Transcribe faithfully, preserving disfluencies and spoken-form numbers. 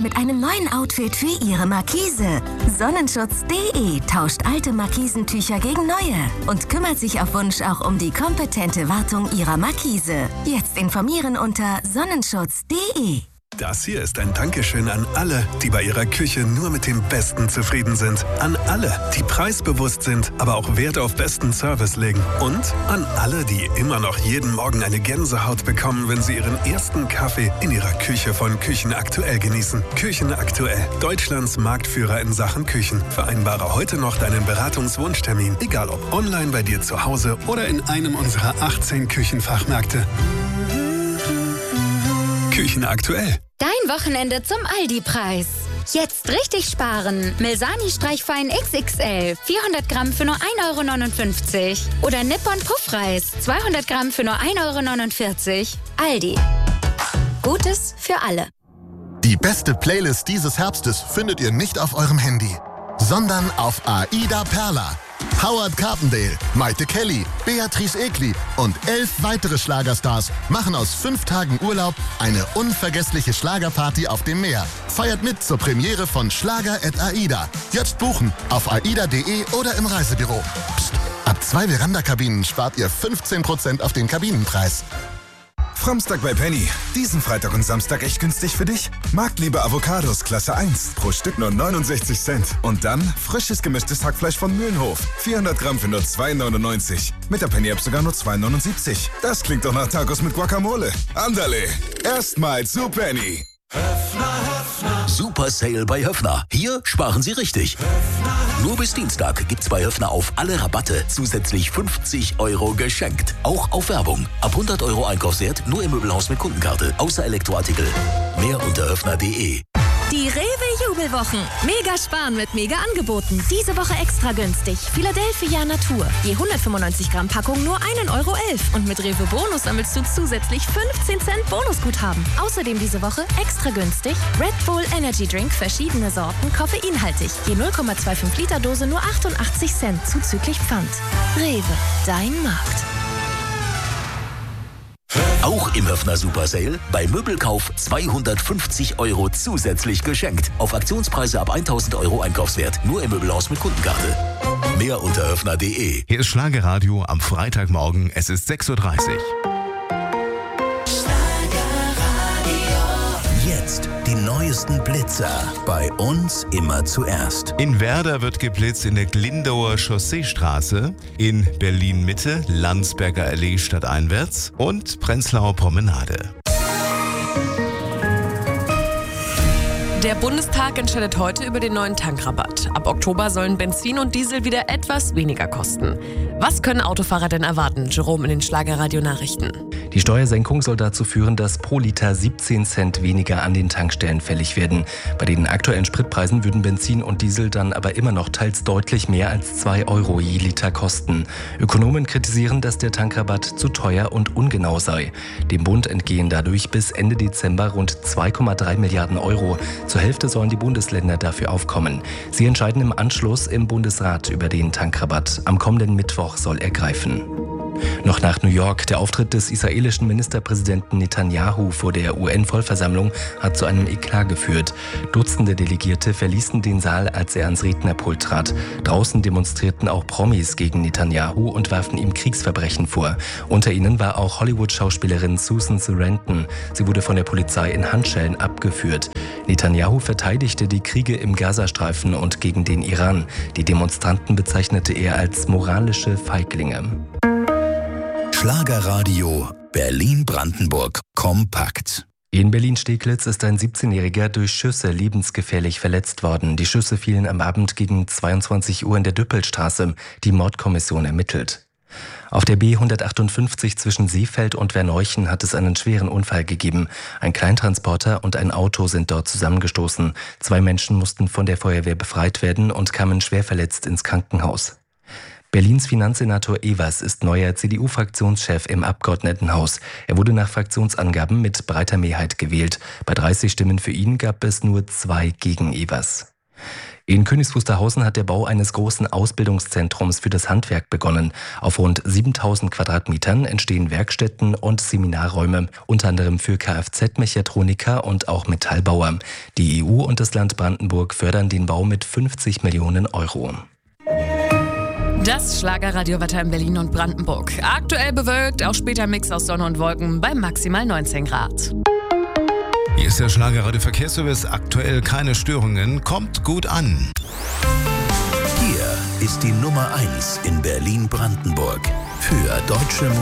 mit einem neuen Outfit für Ihre Markise. Sonnenschutz punkt de tauscht alte Markisentücher gegen neue und kümmert sich auf Wunsch auch um die kompetente Wartung Ihrer Markise. Jetzt informieren unter sonnenschutz punkt de. Das hier ist ein Dankeschön an alle, die bei ihrer Küche nur mit dem Besten zufrieden sind. An alle, die preisbewusst sind, aber auch Wert auf besten Service legen. Und an alle, die immer noch jeden Morgen eine Gänsehaut bekommen, wenn sie ihren ersten Kaffee in ihrer Küche von Küchen aktuell genießen. Küchen aktuell, Deutschlands Marktführer in Sachen Küchen. Vereinbare heute noch deinen Beratungswunschtermin, egal ob online bei dir zu Hause oder in einem unserer achtzehn Küchenfachmärkte. Küchen aktuell. Dein Wochenende zum Aldi-Preis. Jetzt richtig sparen. Milsani Streichfein X X L. vierhundert Gramm für nur ein Euro neunundfünfzig. Oder Nippon Puffreis. zweihundert Gramm für nur ein Euro neunundvierzig. Aldi. Gutes für alle. Die beste Playlist dieses Herbstes findet ihr nicht auf eurem Handy, sondern auf Aida Perla. Howard Carpendale, Maite Kelly, Beatrice Egli und elf weitere Schlagerstars machen aus fünf Tagen Urlaub eine unvergessliche Schlagerparty auf dem Meer. Feiert mit zur Premiere von Schlager at Aida. Jetzt buchen auf aida punkt de oder im Reisebüro. Psst, ab zwei Veranda-Kabinen spart ihr fünfzehn Prozent auf den Kabinenpreis. Framstag bei Penny. Diesen Freitag und Samstag echt günstig für dich? Marktliebe Avocados Klasse eins. Pro Stück nur neunundsechzig Cent. Und dann frisches gemischtes Hackfleisch von Mühlenhof. vierhundert Gramm für nur zwei neunundneunzig. Mit der Penny-App sogar nur zwei neunundsiebzig. Das klingt doch nach Tacos mit Guacamole. Andale. Erstmal zu Penny. Super Sale bei Höffner. Hier sparen Sie richtig. Nur bis Dienstag gibt's bei Höffner auf alle Rabatte zusätzlich fünfzig Euro geschenkt. Auch auf Werbung. Ab hundert Euro Einkaufswert nur im Möbelhaus mit Kundenkarte. Außer Elektroartikel. Mehr unter höffner punkt de. Die Rewe-Jubelwochen. Mega sparen mit Mega-Angeboten. Diese Woche extra günstig. Philadelphia Natur. Je hundertfünfundneunzig Gramm Packung nur ein Euro elf. Und mit Rewe Bonus sammelst du zusätzlich fünfzehn Cent Bonusguthaben. Außerdem diese Woche extra günstig Red Bull Energy Drink, verschiedene Sorten, koffeinhaltig. Je null Komma fünfundzwanzig Liter Dose nur achtundachtzig Cent zuzüglich Pfand. Rewe, dein Markt. Auch im Höffner Super Sale. Bei Möbelkauf zweihundertfünfzig Euro zusätzlich geschenkt. Auf Aktionspreise ab tausend Euro Einkaufswert. Nur im Möbelhaus mit Kundenkarte. Mehr unter höffner punkt de. Hier ist Schlagerradio am Freitagmorgen. Es ist sechs Uhr dreißig. Jetzt die neuesten Blitzer. Bei uns immer zuerst. In Werder wird geblitzt in der Glindauer Chausseestraße, in Berlin-Mitte, Landsberger Allee stadteinwärts und Prenzlauer Promenade. Der Bundestag entscheidet heute über den neuen Tankrabatt. Ab Oktober sollen Benzin und Diesel wieder etwas weniger kosten. Was können Autofahrer denn erwarten? Jerome in den Schlagerradio-Nachrichten. Die Steuersenkung soll dazu führen, dass pro Liter siebzehn Cent weniger an den Tankstellen fällig werden. Bei den aktuellen Spritpreisen würden Benzin und Diesel dann aber immer noch teils deutlich mehr als zwei Euro je Liter kosten. Ökonomen kritisieren, dass der Tankrabatt zu teuer und ungenau sei. Dem Bund entgehen dadurch bis Ende Dezember rund zwei Komma drei Milliarden Euro. Zur Hälfte sollen die Bundesländer dafür aufkommen. Sie entscheiden im Anschluss im Bundesrat über den Tankrabatt. Am kommenden Mittwoch soll er greifen. Noch nach New York. Der Auftritt des israelischen Ministerpräsidenten Netanyahu vor der U N-Vollversammlung hat zu einem Eklat geführt. Dutzende Delegierte verließen den Saal, als er ans Rednerpult trat. Draußen demonstrierten auch Promis gegen Netanyahu und warfen ihm Kriegsverbrechen vor. Unter ihnen war auch Hollywood-Schauspielerin Susan Sarandon. Sie wurde von der Polizei in Handschellen abgeführt. Netanyahu verteidigte die Kriege im Gazastreifen und gegen den Iran. Die Demonstranten bezeichnete er als moralische Feiglinge. Schlagerradio Berlin-Brandenburg kompakt. In Berlin-Steglitz ist ein siebzehnjähriger durch Schüsse lebensgefährlich verletzt worden. Die Schüsse fielen am Abend gegen zweiundzwanzig Uhr in der Düppelstraße. Die Mordkommission ermittelt. Auf der B hundertachtundfünfzig zwischen Seefeld und Verneuchen hat es einen schweren Unfall gegeben. Ein Kleintransporter und ein Auto sind dort zusammengestoßen. Zwei Menschen mussten von der Feuerwehr befreit werden und kamen schwer verletzt ins Krankenhaus. Berlins Finanzsenator Evers ist neuer C D U-Fraktionschef im Abgeordnetenhaus. Er wurde nach Fraktionsangaben mit breiter Mehrheit gewählt. Bei dreißig Stimmen für ihn gab es nur zwei gegen Evers. In Königs Wusterhausen hat der Bau eines großen Ausbildungszentrums für das Handwerk begonnen. Auf rund siebentausend Quadratmetern entstehen Werkstätten und Seminarräume, unter anderem für Kfz-Mechatroniker und auch Metallbauer. Die E U und das Land Brandenburg fördern den Bau mit fünfzig Millionen Euro. Das Schlagerradiowetter in Berlin und Brandenburg. Aktuell bewölkt, auch später Mix aus Sonne und Wolken bei maximal neunzehn Grad. Hier ist der Schlagerradio Verkehrsservice. Aktuell keine Störungen. Kommt gut an. Hier ist die Nummer eins in Berlin-Brandenburg. Für deutsche Musik.